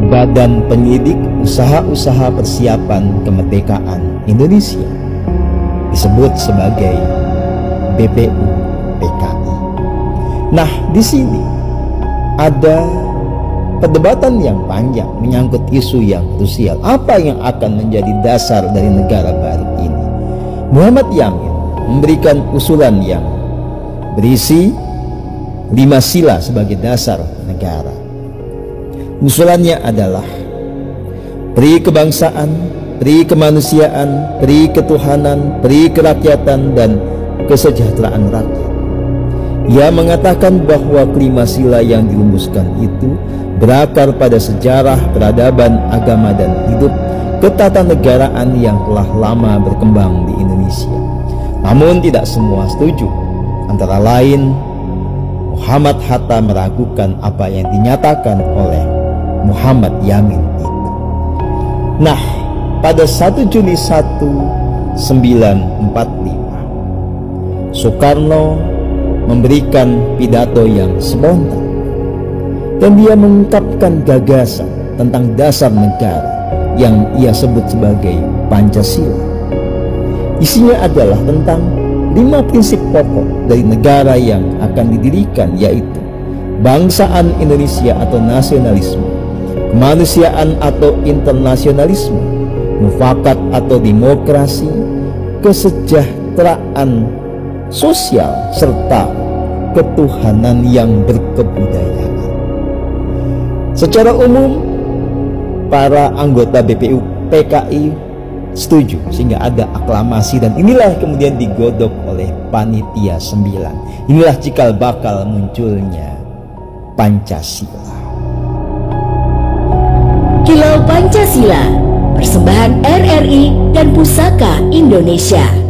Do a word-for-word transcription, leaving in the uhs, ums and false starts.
Badan Penyelidik Usaha-Usaha Persiapan Kemerdekaan Indonesia, disebut sebagai B P U P K I. Nah, di sini ada perdebatan yang panjang menyangkut isu yang krusial. Apa yang akan menjadi dasar dari negara baru ini? Muhammad Yamin memberikan usulan yang berisi lima sila sebagai dasar negara. Usulannya adalah pri kebangsaan, pri kemanusiaan, pri ketuhanan, pri kerakyatan, dan kesejahteraan rakyat. Ia mengatakan bahwa kelima sila yang dirumuskan itu berakar pada sejarah, peradaban, agama, dan hidup ketatanegaraan yang telah lama berkembang di Indonesia. Namun tidak semua setuju. Antara lain, Muhammad Hatta meragukan apa yang dinyatakan oleh Muhammad Yamin itu. Nah, pada satu Juli seribu sembilan ratus empat puluh lima, Soekarno memberikan pidato yang spontan, dan dia mengungkapkan gagasan tentang dasar negara yang ia sebut sebagai Pancasila. Isinya adalah tentang lima prinsip pokok dari negara yang akan didirikan, yaitu bangsaan Indonesia atau nasionalisme, kemanusiaan atau internasionalisme, mufakat atau demokrasi, kesejahteraan sosial, serta ketuhanan yang berkebudayaan. Secara umum, para anggota B P U P K I setuju, sehingga ada aklamasi, dan inilah kemudian digodok oleh Panitia sembilan. Inilah cikal bakal munculnya Pancasila. Kilau Pancasila, persembahan R R I dan Pusaka Indonesia.